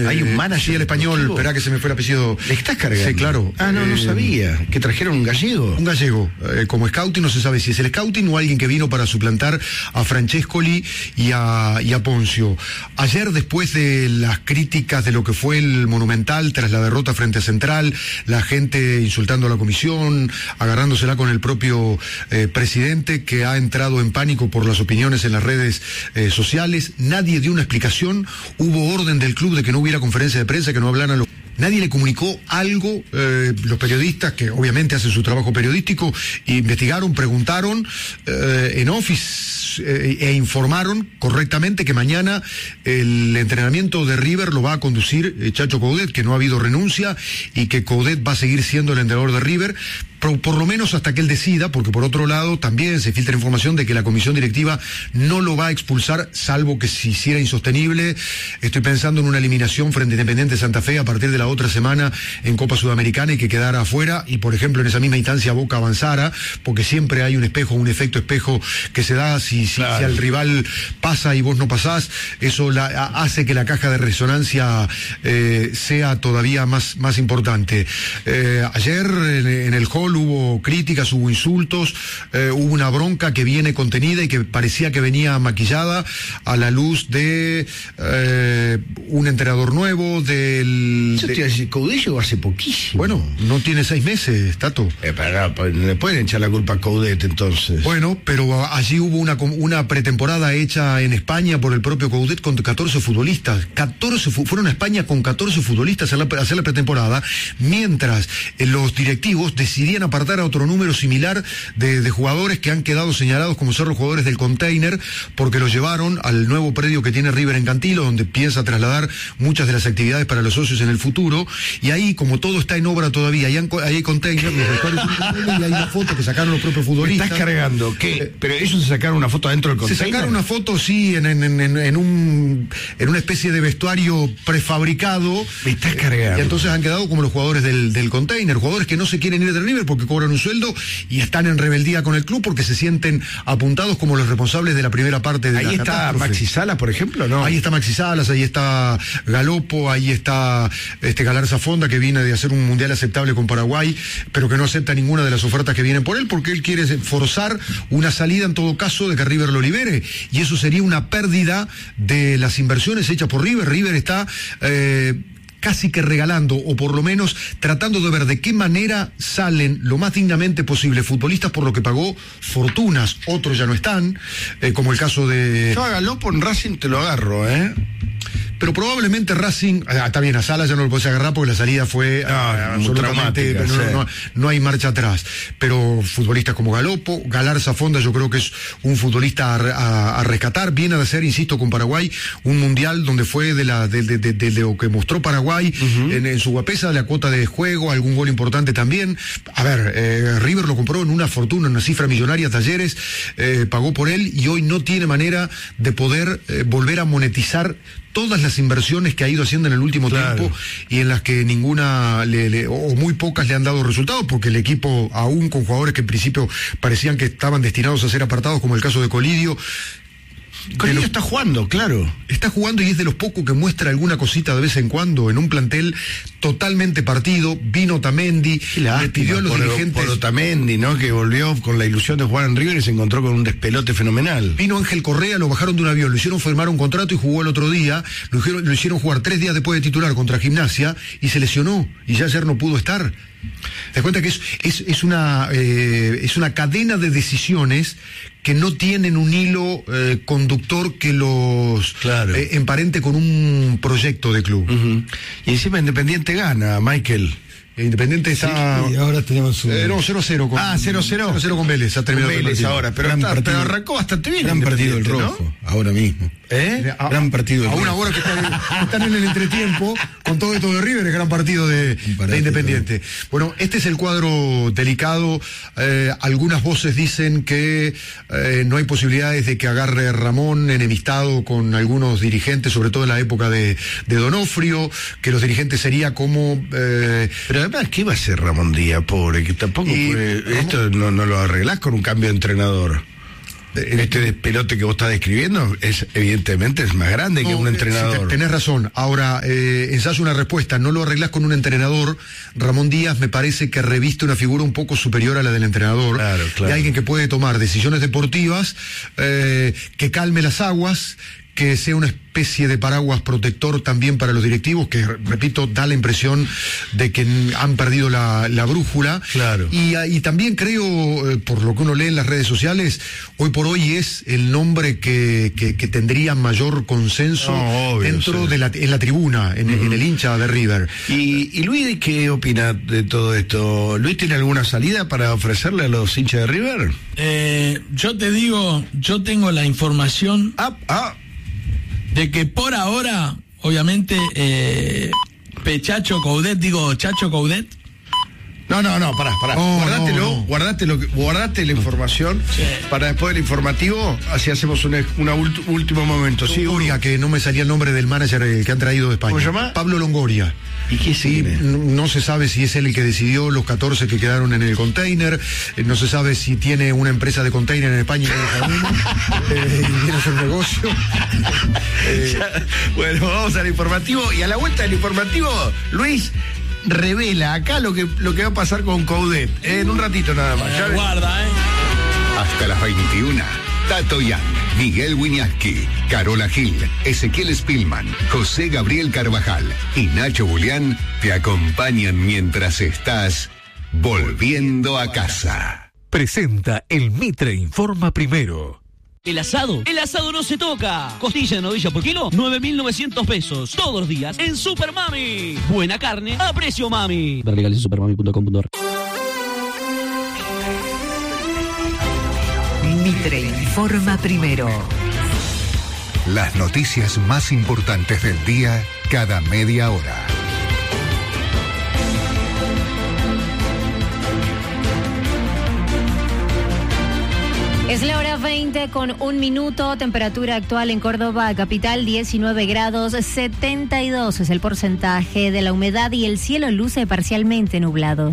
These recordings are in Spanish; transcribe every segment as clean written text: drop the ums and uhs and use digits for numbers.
Hay un manager. Sí, el español, espera que se me fue el apellido. ¿Le estás cargando? Sí, claro. No sabía. ¿Que trajeron un gallego? Un gallego. Como scouting, no se sabe si es el scouting o alguien que vino para suplantar a Francescoli y a Poncio. Ayer, después de las críticas de lo que fue el Monumental tras la derrota frente a Central, la gente insultando a la comisión, agarrándosela con el propio presidente, que ha entrado en pánico por las opiniones en las redes sociales, nadie dio una explicación, hubo orden del club de que no hubiera conferencia de prensa, que no hablaran los... Nadie le comunicó algo, los periodistas, que obviamente hacen su trabajo periodístico, investigaron, preguntaron en office e informaron correctamente que mañana el entrenamiento de River lo va a conducir Chacho Coudet, que no ha habido renuncia y que Coudet va a seguir siendo el entrenador de River, por lo menos hasta que él decida, porque por otro lado también se filtra información de que la comisión directiva no lo va a expulsar, salvo que se hiciera insostenible. Estoy pensando en una eliminación frente a Independiente Santa Fe a partir de la otra semana en Copa Sudamericana y que quedara afuera, y por ejemplo en esa misma instancia Boca avanzara, porque siempre hay un espejo, un efecto espejo que se da si al rival pasa y vos no pasás, eso hace que la caja de resonancia sea todavía más importante. Ayer en el hall hubo críticas, hubo insultos, hubo una bronca que viene contenida y que parecía que venía maquillada a la luz de un entrenador nuevo, Coudet llegó hace poquísimo. Bueno, no tiene 6 meses, Tato. Le pueden echar la culpa a Coudet entonces. Bueno, pero allí hubo una pretemporada hecha en España por el propio Coudet con 14 futbolistas. Fueron a España con 14 futbolistas a hacer la pretemporada, mientras los directivos decidían apartar a otro número similar de jugadores que han quedado señalados como ser los jugadores del container, porque los llevaron al nuevo predio que tiene River en Cantilo, donde piensa trasladar muchas de las actividades para los socios en el futuro, y ahí, como todo está en obra todavía, ahí hay container, los vestuarios y hay una foto que sacaron los propios futbolistas. ¿Me estás cargando? ¿Qué? Pero ellos se sacaron una foto adentro del container. Se sacaron una foto, sí, en una especie de vestuario prefabricado. Me estás cargando. Y entonces han quedado como los jugadores del container, jugadores que no se quieren ir de River porque cobran un sueldo y están en rebeldía con el club porque se sienten apuntados como los responsables de la primera parte de ahí la está catástrofe. Maxi Salas, por ejemplo, ¿no? Ahí está Maxi Salas, ahí está Galopo, ahí está Galarza Fonda, que viene de hacer un mundial aceptable con Paraguay, pero que no acepta ninguna de las ofertas que vienen por él, porque él quiere forzar una salida en todo caso de que River lo libere, y eso sería una pérdida de las inversiones hechas por River. River está casi que regalando, o por lo menos tratando de ver de qué manera salen lo más dignamente posible futbolistas por lo que pagó fortunas. Otros ya no están, como el caso de... Yo a Galopo en Racing te lo agarro, Pero probablemente Racing, está bien, a Salas ya no lo podés agarrar porque la salida fue absolutamente, no hay marcha atrás. Pero futbolistas como Galopo, Galarza Fonda, yo creo que es un futbolista a rescatar. Viene a hacer, insisto, con Paraguay, un mundial donde fue de lo que mostró Paraguay en su guapesa, la cuota de juego, algún gol importante también. A ver, River lo compró en una fortuna, en una cifra millonaria, Talleres pagó por él, y hoy no tiene manera de poder volver a monetizar todas las inversiones que ha ido haciendo en el último tiempo, y en las que ninguna o muy pocas le han dado resultados, porque el equipo, aún con jugadores que en principio parecían que estaban destinados a ser apartados, como el caso de Colidio, Colidio está jugando, claro. Está jugando y es de los pocos que muestra alguna cosita de vez en cuando en un plantel totalmente partido. Vino Otamendi, le pidió a los dirigentes... Por Otamendi, ¿no? Que volvió con la ilusión de jugar en River y se encontró con un despelote fenomenal. Vino Ángel Correa, lo bajaron de un avión, lo hicieron firmar un contrato y jugó el otro día, lo hicieron jugar 3 días después de titular contra Gimnasia y se lesionó, y ya ayer no pudo estar. Te das cuenta que es una cadena de decisiones que no tienen un hilo conductor que los emparente con un proyecto de club. Y encima Independiente gana, Michael. Independiente está... Sí, y ahora tenemos un... no, 0-0 con... 0-0 con Vélez, ha terminado con Vélez ahora, pero arrancó bastante bien. Gran partido el Rojo, ¿no? Ahora mismo. Gran partido el Rojo. A una hora que están en el entretiempo, con todo esto de River, es gran partido de Independiente. Bueno, este es el cuadro delicado. Algunas voces dicen que no hay posibilidades de que agarre Ramón enemistado con algunos dirigentes, sobre todo en la época de Donofrio, que los dirigentes sería como... Pero además, ¿qué va a hacer Ramón Díaz, pobre? Que tampoco esto no lo arreglás con un cambio de entrenador. este despelote que vos estás describiendo evidentemente es más grande que un entrenador. Tenés razón. Ahora, ensayo una respuesta. No lo arreglás con un entrenador. Ramón Díaz me parece que reviste una figura un poco superior a la del entrenador. Claro. De alguien que puede tomar decisiones deportivas, que calme las aguas, que sea una especie de paraguas protector también para los directivos, que, repito, da la impresión de que han perdido la brújula. Claro. Y también creo, por lo que uno lee en las redes sociales, hoy por hoy es el nombre que tendría mayor consenso dentro de en la tribuna, en el hincha de River. ¿Y Luis qué opina de todo esto? ¿Luis tiene alguna salida para ofrecerle a los hinchas de River? Yo te digo, yo tengo la información de que por ahora, obviamente, Chacho Coudet. No, pará. Guardate la información para después del informativo, así hacemos un último momento. Sí, Longoria, que no me salía el nombre del manager que han traído de España. ¿Cómo se llama? Pablo Longoria. ¿Y qué sigue? No se sabe si es él el que decidió los 14 que quedaron en el container, no se sabe si tiene una empresa de container en España y quiere hacer negocio. Bueno, vamos al informativo, y a la vuelta del informativo, Luis revela acá lo que va a pasar con Coudet. En un ratito nada más. Guarda, Hasta las 21. Tato Yang, Miguel Wiñaski, Carola Gil, Ezequiel Spillman, José Gabriel Carvajal y Nacho Julián te acompañan mientras estás volviendo a casa. Presenta el Mitre Informa Primero. El asado no se toca. Costilla de novilla por kilo, 9.900 pesos. Todos los días en Super Mami. Buena carne a precio mami. Ver legales en supermami.com.ar. Mitre Informa Primero. Las noticias más importantes del día cada media hora. Es la hora 20:01, temperatura actual en Córdoba, capital 19 grados, 72 es el porcentaje de la humedad y el cielo luce parcialmente nublado.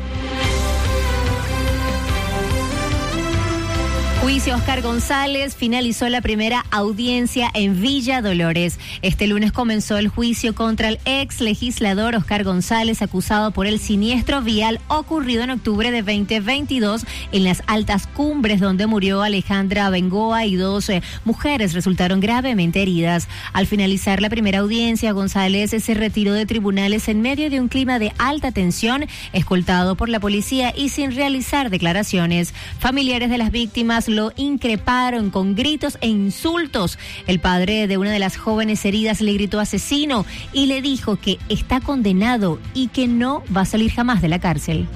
Juicio Oscar González, finalizó la primera audiencia en Villa Dolores. Este lunes comenzó el juicio contra el ex legislador Oscar González, acusado por el siniestro vial ocurrido en octubre de 2022 en las altas cumbres, donde murió Alejandra Bengoa y 2 mujeres resultaron gravemente heridas. Al finalizar la primera audiencia, González se retiró de tribunales en medio de un clima de alta tensión, escoltado por la policía y sin realizar declaraciones. Familiares de las víctimas lo increparon con gritos e insultos. El padre de una de las jóvenes heridas le gritó asesino y le dijo que está condenado y que no va a salir jamás de la cárcel.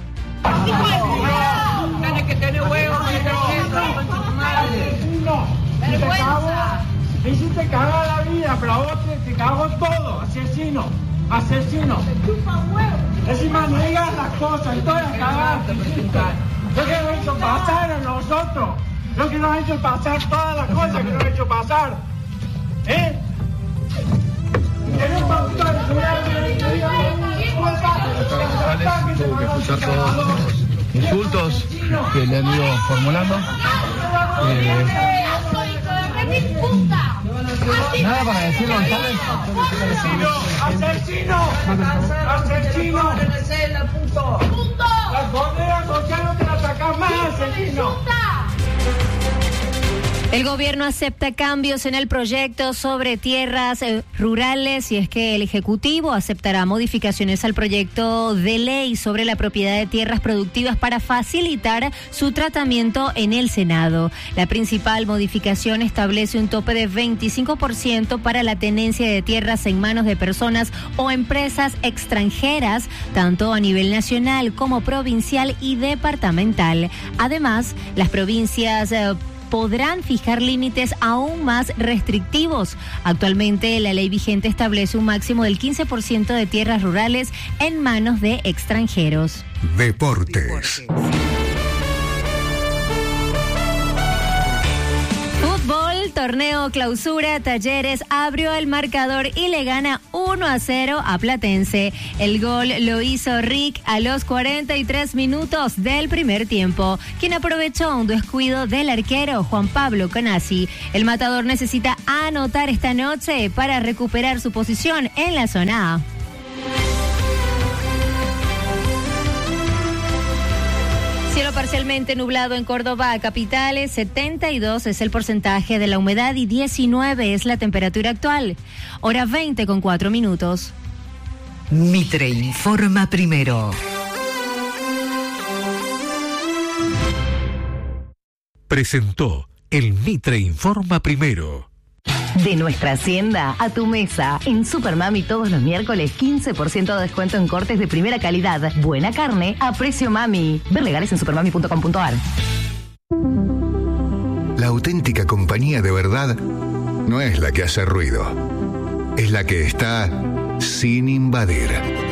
Tienes que tener huevos, vergüenza. Me hiciste cagar la vida, pero a vos te cagó todo. Asesino. Encima no digas las cosas y todas las cagaste. Lo que nos ha hecho pasar a nosotros. Lo que nos ha hecho pasar, todas las cosas que nos ha hecho pasar. Tenemos que tuvo que escuchar todos los insultos que le han ido formulando. Nada para decir, González. ¡Asesino! La condena social no te la sacás más, asesino. El gobierno acepta cambios en el proyecto sobre tierras rurales, y es que el Ejecutivo aceptará modificaciones al proyecto de ley sobre la propiedad de tierras productivas para facilitar su tratamiento en el Senado. La principal modificación establece un tope de 25% para la tenencia de tierras en manos de personas o empresas extranjeras, tanto a nivel nacional como provincial y departamental. Además, las provincias podrán fijar límites aún más restrictivos. Actualmente, la ley vigente establece un máximo del 15% de tierras rurales en manos de extranjeros. Deportes. Fútbol, torneo Clausura, Talleres abrió el marcador y le gana 1-0 a Platense. El gol lo hizo Rick a los 43 minutos del primer tiempo, quien aprovechó un descuido del arquero Juan Pablo Canasi. El matador necesita anotar esta noche para recuperar su posición en la zona A. Cielo parcialmente nublado en Córdoba, capitales, 72 es el porcentaje de la humedad y 19 es la temperatura actual. Hora 20:04. Mitre informa primero. Presentó el Mitre informa primero. De nuestra hacienda a tu mesa. En Supermami todos los miércoles 15% de descuento en cortes de primera calidad. Buena carne a precio mami. Ver legales en supermami.com.ar. La auténtica compañía de verdad no es la que hace ruido. Es la que está sin invadir.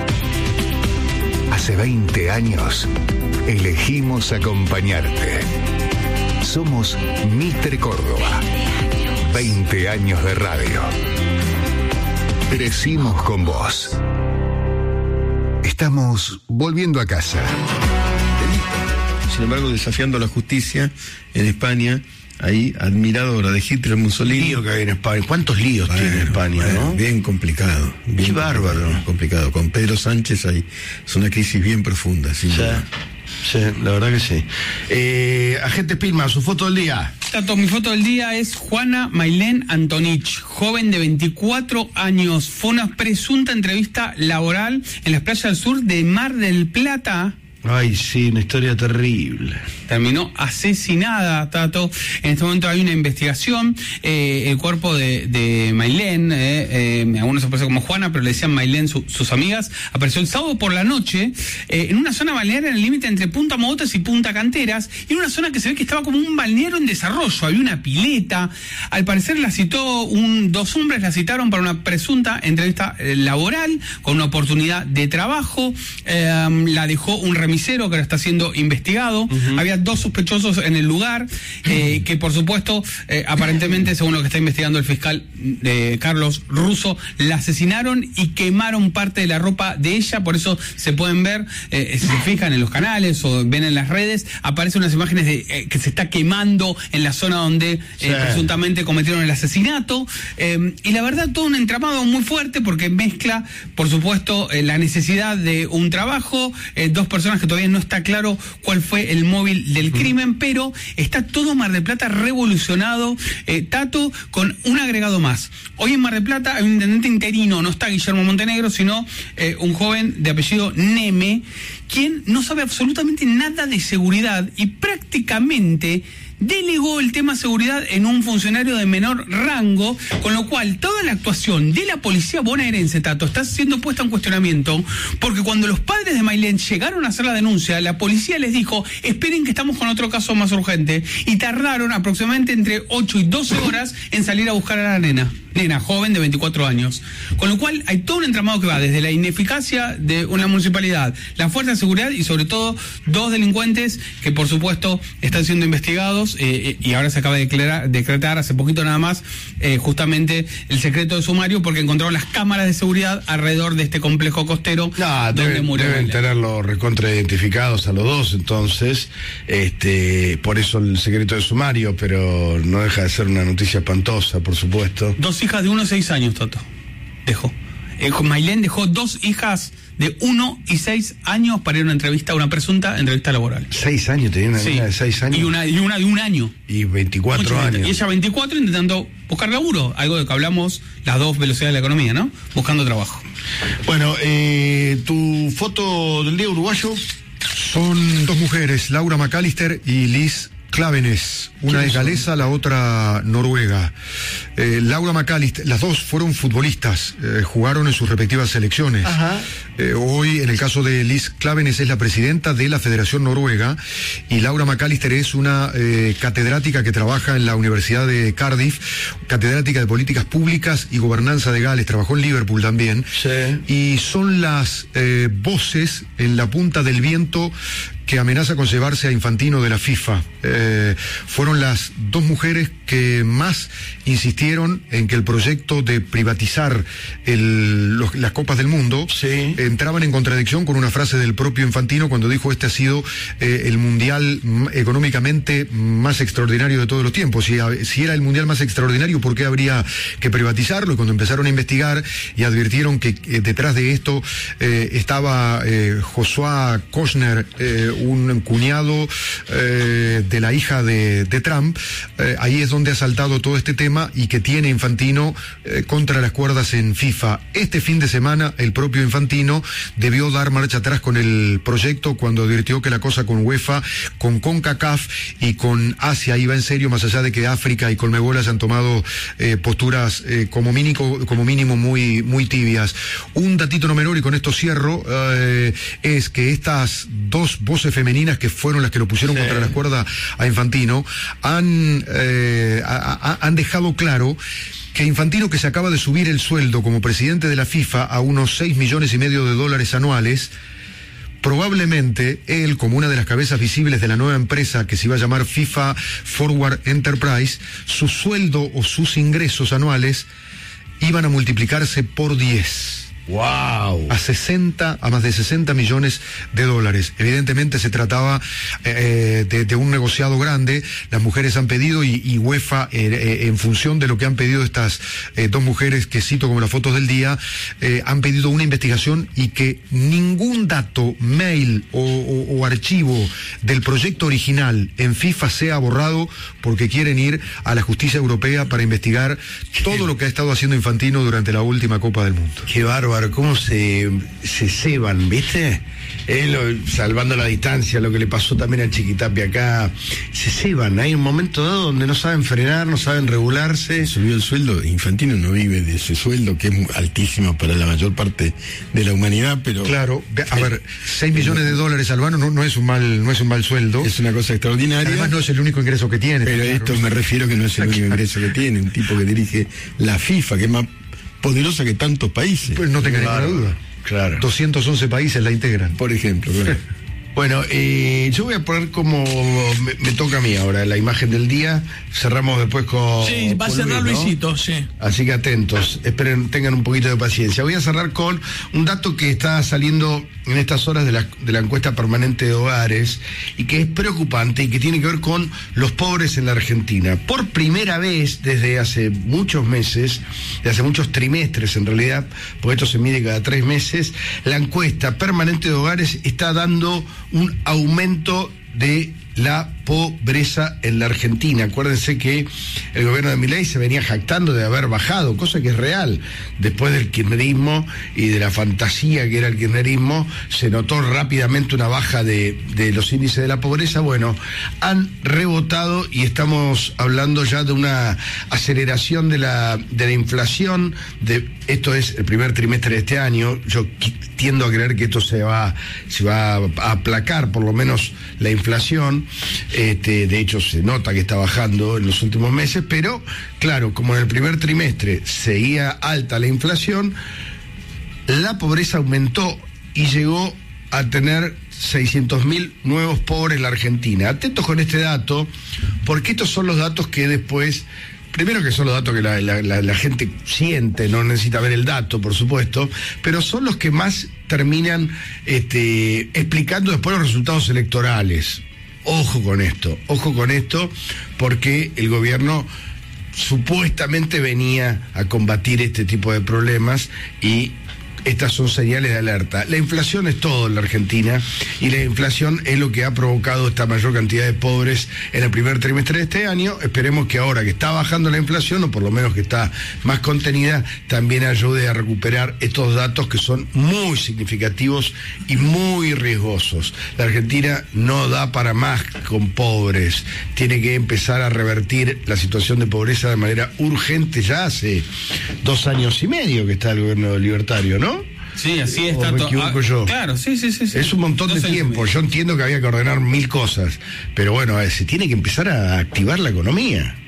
Hace 20 años elegimos acompañarte. Somos Mitre Córdoba. 20 años de radio. Crecimos con vos. Estamos volviendo a casa. Sin embargo, desafiando la justicia en España, ahí admiradora de Hitler, Mussolini. Lío que hay en España. ¿Cuántos líos tiene España, no? Bien complicado. Qué bárbaro. Complicado. Con Pedro Sánchez ahí es una crisis bien profunda, sin duda. Sí, la verdad que sí. Agente Pilman, su foto del día. Tato, mi foto del día es Juana Mailén Antonich, joven de 24 años. Fue una presunta entrevista laboral en las playas del sur de Mar del Plata. Ay, sí, una historia terrible. Terminó asesinada, Tato. En este momento hay una investigación. El cuerpo de Mailén, algunos se aparecen como Juana, pero le decían Mailén sus amigas, apareció el sábado por la noche en una zona balnearia en el límite entre Punta Mogotes y Punta Canteras, y en una zona que se ve que estaba como un balneario en desarrollo. Había una pileta. Al parecer la citó dos hombres, la citaron para una presunta entrevista laboral con una oportunidad de trabajo. La dejó un remisero que ahora está siendo investigado. Había 2 sospechosos en el lugar, que por supuesto, aparentemente, según lo que está investigando el fiscal Carlos Russo, la asesinaron y quemaron parte de la ropa de ella. Por eso se pueden ver, si se fijan en los canales o ven en las redes, aparecen unas imágenes de que se está quemando en la zona donde presuntamente cometieron el asesinato. Y la verdad, todo un entramado muy fuerte, porque mezcla, por supuesto, la necesidad de un trabajo, 2 personas que todavía no está claro cuál fue el móvil del crimen, pero está todo Mar del Plata revolucionado, Tato, con un agregado más. Hoy en Mar del Plata hay un intendente interino, no está Guillermo Montenegro, sino un joven de apellido Neme, quien no sabe absolutamente nada de seguridad y prácticamente delegó el tema seguridad en un funcionario de menor rango, con lo cual toda la actuación de la policía bonaerense, Tato, está siendo puesta en cuestionamiento, porque cuando los padres de Mailén llegaron a hacer la denuncia, la policía les dijo: esperen que estamos con otro caso más urgente, y tardaron aproximadamente entre 8 y 12 horas en salir a buscar a la nena joven de 24 años. Con lo cual hay todo un entramado que va desde la ineficacia de una municipalidad, la fuerza de seguridad y sobre todo 2 delincuentes que por supuesto están siendo investigados, y ahora se acaba de decretar hace poquito nada más justamente el secreto de sumario, porque encontraron las cámaras de seguridad alrededor de este complejo costero donde murió. Deben tenerlos recontra identificados a los 2, entonces por eso el secreto de sumario, pero no deja de ser una noticia espantosa, por supuesto. 2 hijas de 1 y 6 años, Tato. Dejó. Mailén dejó 2 hijas de 1 y 6 años para ir a una presunta entrevista laboral. 6 años, tenía una niña de 6 años. Y una de 1 año. Y 24 años. Y ella 24 intentando buscar laburo, algo de que hablamos, las 2 velocidades de la economía, ¿no? Buscando trabajo. Bueno, tu foto del día uruguayo. Son 2 mujeres, Laura McAllister y Liz Clávenes, una es galesa, la otra noruega. Laura McAllister, las 2 fueron futbolistas, jugaron en sus respectivas selecciones. Hoy, en el caso de Liz Clávenes, es la presidenta de la Federación Noruega, y Laura McAllister es una catedrática que trabaja en la Universidad de Cardiff, catedrática de Políticas Públicas y Gobernanza de Gales, trabajó en Liverpool también, y son las voces en la punta del viento que amenaza con llevarse a Infantino de la FIFA. Fueron las dos mujeres que más insistieron en que el proyecto de privatizar las Copas del Mundo entraban en contradicción con una frase del propio Infantino cuando dijo: este ha sido el mundial económicamente más extraordinario de todos los tiempos. Si era el mundial más extraordinario, ¿por qué habría que privatizarlo? Y cuando empezaron a investigar y advirtieron que detrás de esto estaba Joshua Kochner, un cuñado de la hija de Trump, ahí es donde ha saltado todo este tema y que tiene Infantino contra las cuerdas en FIFA. Este fin de semana el propio Infantino debió dar marcha atrás con el proyecto cuando advirtió que la cosa con UEFA, con CONCACAF y con Asia iba en serio, más allá de que África y Conmebol hayan tomado posturas como mínimo muy, muy tibias. Un datito no menor, y con esto cierro, es que estas dos voces femeninas que fueron las que lo pusieron contra la cuerda a Infantino han dejado claro que Infantino, que se acaba de subir el sueldo como presidente de la FIFA a unos $6,5 millones anuales, probablemente él, como una de las cabezas visibles de la nueva empresa que se iba a llamar FIFA Forward Enterprise, su sueldo o sus ingresos anuales iban a multiplicarse por 10. ¡Wow! A más de $60 millones. Evidentemente se trataba de un negociado grande. Las mujeres han pedido y UEFA, en función de lo que han pedido estas dos mujeres que cito como las fotos del día, han pedido una investigación y que ningún dato, mail o archivo del proyecto original en FIFA sea borrado, porque quieren ir a la justicia europea para investigar todo lo que ha estado haciendo Infantino durante la última Copa del Mundo. ¡Qué bárbaro! Cómo se ceban, ¿viste? Salvando la distancia, lo que le pasó también a Chiquitapia acá, se ceban. Hay un momento dado donde no saben frenar, no saben regularse. Subió el sueldo. Infantino no vive de ese sueldo, que es altísimo para la mayor parte de la humanidad, pero... Claro, a ver, $6 millones al año no es un mal sueldo. Es una cosa extraordinaria. Además no es el único ingreso que tiene. Pero claro. Esto me refiero que no es el único ingreso que tiene. Un tipo que dirige la FIFA, que es más poderosa que tantos países. Pues no tenga ninguna duda. Claro. 211 países la integran. Por ejemplo, claro. Bueno, yo voy a poner como me toca a mí ahora la imagen del día. Cerramos después con... Sí, va a cerrar Luis, ¿no? Luisito, sí. Así que atentos, esperen, tengan un poquito de paciencia. Voy a cerrar con un dato que está saliendo en estas horas de la encuesta permanente de hogares y que es preocupante y que tiene que ver con los pobres en la Argentina. Por primera vez desde hace muchos meses, desde hace muchos trimestres en realidad, porque esto se mide cada 3 meses, la encuesta permanente de hogares está dando un aumento de la pobreza en la Argentina. Acuérdense que el gobierno de Milei se venía jactando de haber bajado, cosa que es real. Después del kirchnerismo y de la fantasía que era el kirchnerismo, se notó rápidamente una baja de los índices de la pobreza. Bueno, han rebotado y estamos hablando ya de una aceleración de la inflación. Esto es el primer trimestre de este año. Yo tiendo a creer que esto se va a aplacar, por lo menos la inflación. De hecho se nota que está bajando en los últimos meses, pero claro, como en el primer trimestre seguía alta la inflación, la pobreza aumentó y llegó a tener 600.000 nuevos pobres en la Argentina. Atentos con este dato, porque estos son los datos que después... Primero que son los datos que la gente siente, no necesita ver el dato, por supuesto, pero son los que más terminan explicando después los resultados electorales. Ojo con esto, porque el gobierno supuestamente venía a combatir este tipo de problemas y estas son señales de alerta. La inflación es todo en la Argentina y la inflación es lo que ha provocado esta mayor cantidad de pobres en el primer trimestre de este año. Esperemos que ahora que está bajando la inflación, o por lo menos que está más contenida, también ayude a recuperar estos datos que son muy significativos y muy riesgosos. La Argentina no da para más con pobres. Tiene que empezar a revertir la situación de pobreza de manera urgente. Ya hace 2 años y medio que está el gobierno libertario, ¿no? Sí, así está. ¿O me equivoco yo? Claro, sí. Es un montón de tiempo. Yo entiendo que había que ordenar 1000 cosas, pero bueno, se tiene que empezar a activar la economía.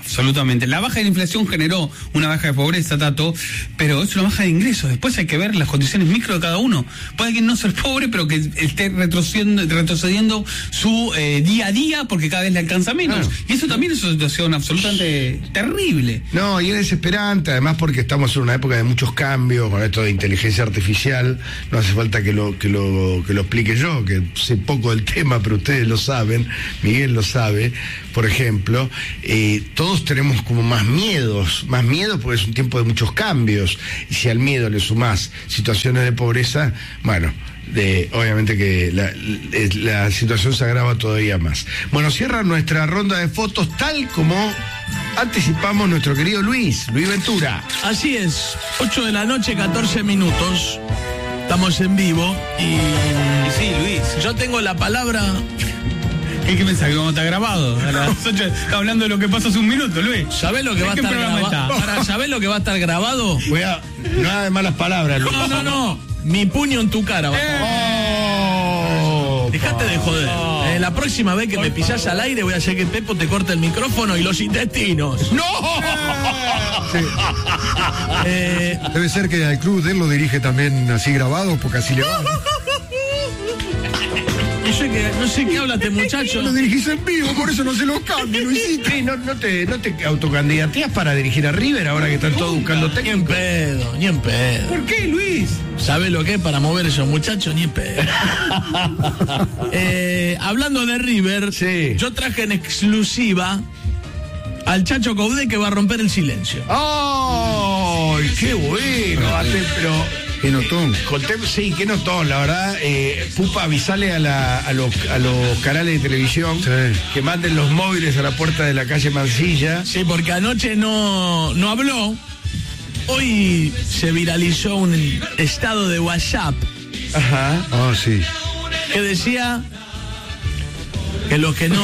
Absolutamente. La baja de inflación generó una baja de pobreza, Tato, pero es una baja de ingresos. Después hay que ver las condiciones micro de cada uno. Puede que no ser pobre, pero que esté retrocediendo su día a día porque cada vez le alcanza menos. Y eso también es una situación absolutamente terrible. No, y es desesperante, además porque estamos en una época de muchos cambios, con esto de inteligencia artificial. No hace falta que lo explique yo, que sé poco del tema, pero ustedes lo saben, Miguel lo sabe, por ejemplo. Todos tenemos como más miedo porque es un tiempo de muchos cambios, y si al miedo le sumás situaciones de pobreza, bueno, obviamente que la situación se agrava todavía más. Bueno, cierra nuestra ronda de fotos tal como anticipamos nuestro querido Luis Ventura. Así es, 8 de la noche, 14 minutos. Estamos en vivo y sí, Luis, yo tengo la palabra. ¿Qué pensás que vamos a estar grabado? A las 8 está hablando de lo que pasó hace un minuto, Luis. ¿Sabés lo que va a estar grabado? ¿Sabés lo que va a estar grabado? Nada de malas palabras, Luis. No. Mi puño en tu cara. Dejate de joder. La próxima vez que me pisás al aire voy a hacer que Pepo te corte el micrófono y los intestinos. ¡No! Sí. Debe ser que al club de él lo dirige también así grabado, porque así le va. No sé qué habla este muchacho. Lo dirigís en vivo, por eso no se lo cambia, Luisito. Sí, no te autocandidateas para dirigir a River ahora que están todos buscando técnico. Ni en pedo. ¿Por qué, Luis? ¿Sabes lo que es para mover esos muchachos? Ni en pedo. Hablando de River, sí. Yo traje en exclusiva al Chacho Coudet, que va a romper el silencio. ¡Ay, qué bueno! Pero qué notón. Sí, qué notón, la verdad. Pupa, avisale a los canales de televisión que manden los móviles a la puerta de la calle Mansilla. Sí, porque anoche no habló. Hoy se viralizó un estado de WhatsApp. Ajá. Ah, sí. Que decía que los que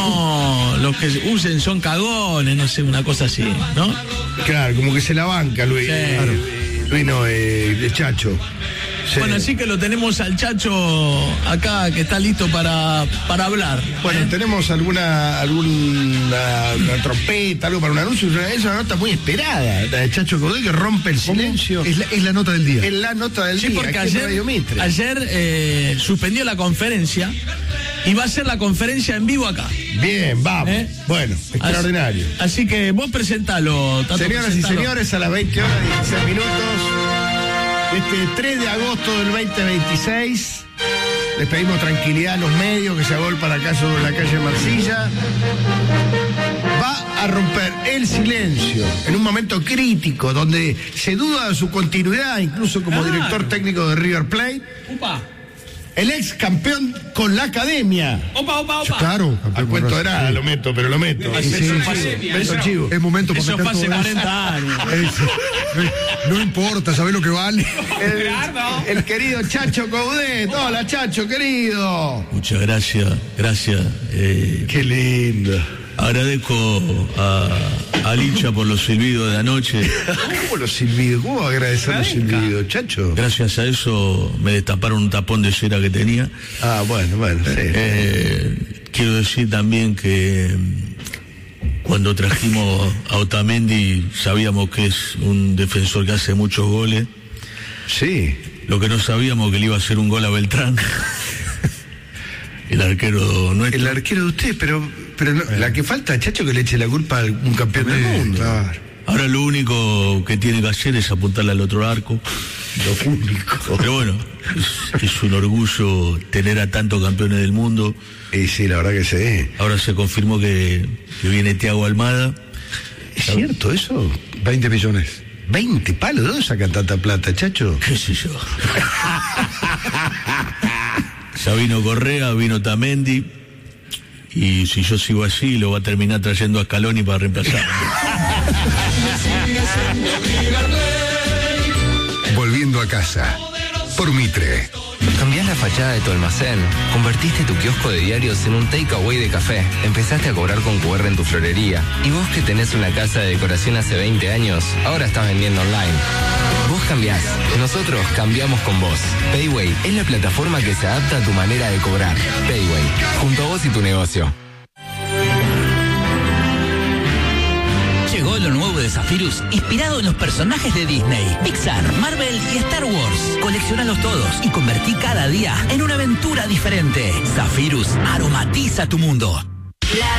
usen son cagones, no sé, una cosa así, ¿no? Claro, como que se la banca, Luis. Sí. Claro. Luis no, el Chacho. Sí. Bueno, así que lo tenemos al Chacho acá, que está listo para hablar. Bueno, tenemos alguna trompeta, algo para un anuncio. Es una nota muy esperada, la de Chacho Coudet, que rompe el silencio. Es la nota del día. Es la nota del día. Sí, porque ayer suspendió la conferencia y va a ser la conferencia en vivo acá. Bien, vamos. Bueno, extraordinario. Así que vos presentalo, Tato. Señoras y señores, a las 20 horas 16 minutos, este 3 de agosto del 2026, les pedimos tranquilidad a los medios que se agolpan acá sobre la calle Mansilla. Va a romper el silencio en un momento crítico donde se duda de su continuidad, incluso como director técnico de River Plate. Upa. El ex campeón con la academia. Opa. Claro, al cuento de nada, lo meto. Beso chivo. Es momento para eso meter fue hace todo 40 años. No importa, ¿sabés lo que vale? El querido Chacho Coudet. Hola, Chacho, querido. Muchas gracias. Qué lindo. Agradezco al hincha por los silbidos de anoche. ¿Cómo los silbidos? ¿Cómo agradecer los silbidos, Chacho? Gracias a eso me destaparon un tapón de cera que tenía. Ah, bueno, sí. Quiero decir también que cuando trajimos a Otamendi sabíamos que es un defensor que hace muchos goles. Sí. Lo que no sabíamos que le iba a hacer un gol a Beltrán. El arquero nuestro. El arquero de usted, pero no, la que falta, Chacho, que le eche la culpa a un campeón del mundo. Claro. Ahora lo único que tiene que hacer es apuntarle al otro arco. Lo único. Pero bueno, es un orgullo tener a tantos campeones del mundo. Sí, la verdad que sí. Ahora se confirmó que viene Thiago Almada. ¿Es cierto eso? 20 millones. 20 palos, ¿de dónde sacan tanta plata, Chacho? ¿Qué sé yo? Ya vino Correa, vino Otamendi, y si yo sigo así lo va a terminar trayendo a Scaloni para reemplazar. Volviendo a casa, por Mitre. Cambiás la fachada de tu almacén, convertiste tu kiosco de diarios en un takeaway de café, empezaste a cobrar con QR en tu florería, y vos que tenés una casa de decoración hace 20 años, ahora estás vendiendo online. Vos cambiás, nosotros cambiamos con vos. Payway es la plataforma que se adapta a tu manera de cobrar. Payway, junto a vos y tu negocio. Zephyrus inspirado en los personajes de Disney, Pixar, Marvel y Star Wars. Coleccionalos todos y convertí cada día en una aventura diferente. Zephyrus aromatiza tu mundo.